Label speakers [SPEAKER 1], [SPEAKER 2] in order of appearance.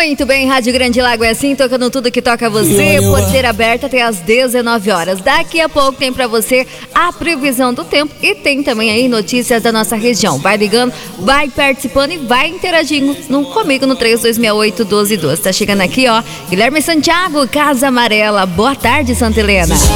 [SPEAKER 1] Muito bem, Rádio Grande Lago é assim, tocando tudo que toca você, porteira aberta até às 19 horas. Daqui a pouco tem pra você a previsão do tempo e tem também aí notícias da nossa região. Vai ligando, vai participando e vai interagindo comigo no 3268-1212. Tá chegando aqui, ó, Guilherme Santiago, Casa Amarela. Boa tarde, Santa Helena.